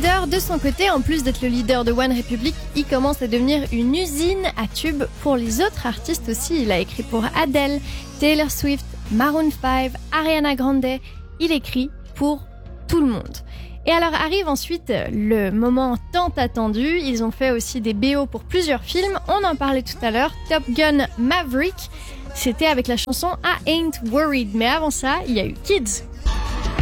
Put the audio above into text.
Vedder, de son côté, en plus d'être le leader de One Republic, il commence à devenir une usine à tubes pour les autres artistes aussi. Il a écrit pour Adele, Taylor Swift, Maroon 5, Ariana Grande. Il écrit pour tout le monde. Et alors arrive ensuite le moment tant attendu. Ils ont fait aussi des BO pour plusieurs films. On en parlait tout à l'heure. Top Gun Maverick, c'était avec la chanson I Ain't Worried. Mais avant ça, il y a eu Kids.